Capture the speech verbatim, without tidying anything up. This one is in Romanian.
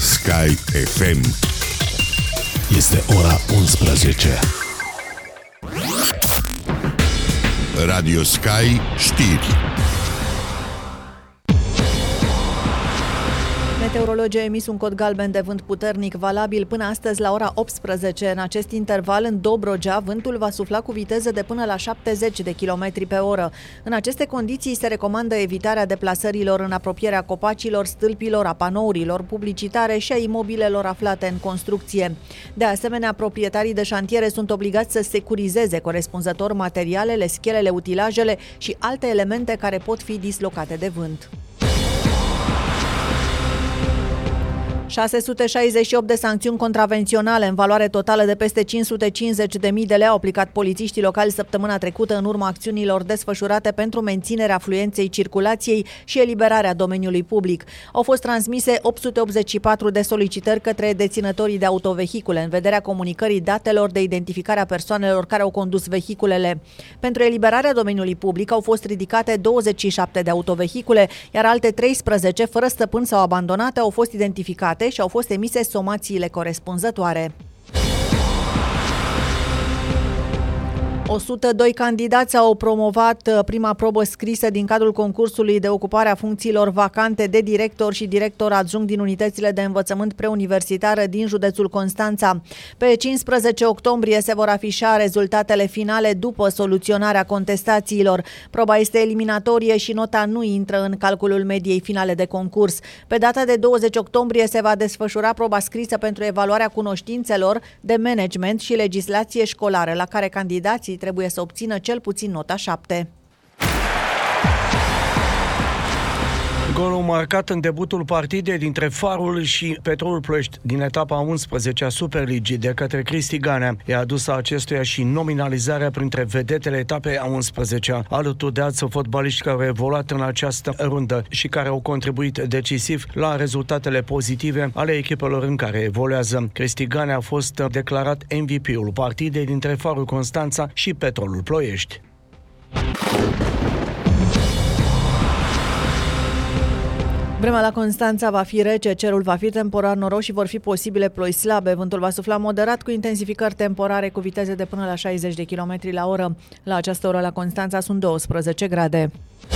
Sky F M. Este ora unsprezece. Radio Sky știri. Meteorologii au emis un cod galben de vânt puternic valabil până astăzi la ora optsprezece. În acest interval, în Dobrogea, vântul va sufla cu viteză de până la șaptezeci de kilometri pe oră. În aceste condiții se recomandă evitarea deplasărilor în apropierea copacilor, stâlpilor, a panourilor publicitare și a imobilelor aflate în construcție. De asemenea, proprietarii de șantiere sunt obligați să securizeze corespunzător materialele, schelele, utilajele și alte elemente care pot fi dislocate de vânt. șase sute șaizeci și opt de sancțiuni contravenționale în valoare totală de peste cinci sute cincizeci de mii de lei au aplicat polițiștii locali săptămâna trecută în urma acțiunilor desfășurate pentru menținerea fluenței circulației și eliberarea domeniului public. Au fost transmise opt sute optzeci și patru de solicitări către deținătorii de autovehicule în vederea comunicării datelor de identificare a persoanelor care au condus vehiculele. Pentru eliberarea domeniului public au fost ridicate douăzeci și șapte de autovehicule, iar alte treisprezece fără stăpân sau abandonate au fost identificate și au fost emise somațiile corespunzătoare. o sută doi candidați au promovat prima probă scrisă din cadrul concursului de ocupare a funcțiilor vacante de director și director adjunct din unitățile de învățământ preuniversitară din județul Constanța. Pe cincisprezece octombrie se vor afișa rezultatele finale după soluționarea contestațiilor. Proba este eliminatorie și nota nu intră în calculul mediei finale de concurs. Pe data de douăzeci octombrie se va desfășura proba scrisă pentru evaluarea cunoștințelor de management și legislație școlară, la care candidații trebuie să obțină cel puțin nota șapte. Golul marcat în debutul partidei dintre Farul și Petrolul Ploiești din etapa a unsprezecea Superligii de către Cristi Ganea i-a adus acestuia și nominalizarea printre vedetele etapei a unsprezecea, alături de alți fotbaliști care au evoluat în această rundă și care au contribuit decisiv la rezultatele pozitive ale echipelor în care evoluează. Cristi Ganea a fost declarat M V P-ul partidei dintre Farul Constanța și Petrolul Ploiești. Vremea la Constanța va fi rece, cerul va fi temporar noros și vor fi posibile ploi slabe. Vântul va sufla moderat cu intensificări temporare cu viteze de până la șaizeci de kilometri la oră. La această oră la Constanța sunt douăsprezece grade.